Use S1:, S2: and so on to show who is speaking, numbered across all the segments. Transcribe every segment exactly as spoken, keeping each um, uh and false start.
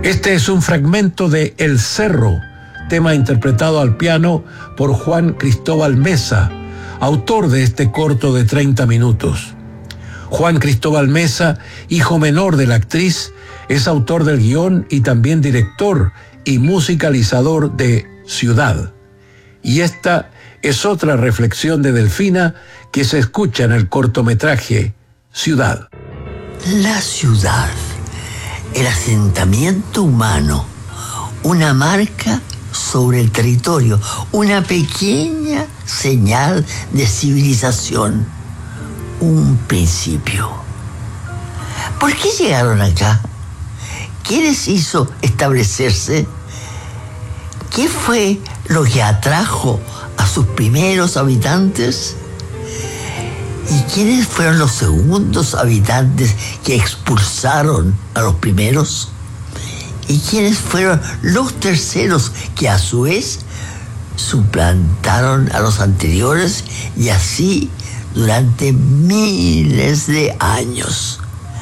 S1: Este es un fragmento de El Cerro, tema interpretado al piano por Juan Cristóbal Mesa, autor de este corto de treinta minutos. Juan Cristóbal Mesa, hijo menor de la actriz, es autor del guión y también director y musicalizador de Ciudad. Y esta es otra reflexión de Delfina que se escucha en el cortometraje Ciudad.
S2: La ciudad, el asentamiento humano, una marca sobre el territorio, una pequeña señal de civilización, un principio. ¿Por qué llegaron acá? ¿Qué les hizo establecerse? ¿Qué fue lo que atrajo a sus primeros habitantes? ¿Y quiénes fueron los segundos habitantes que expulsaron a los primeros? ¿Y quiénes fueron los terceros que a su vez suplantaron a los anteriores y así durante miles de años?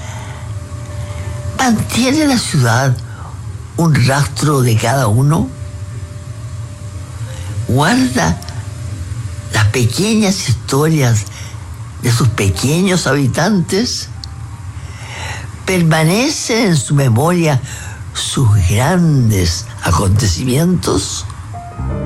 S2: ¿Mantiene la ciudad un rastro de cada uno? ¿Guarda las pequeñas historias de sus pequeños habitantes? ¿Permanecen en su memoria sus grandes acontecimientos?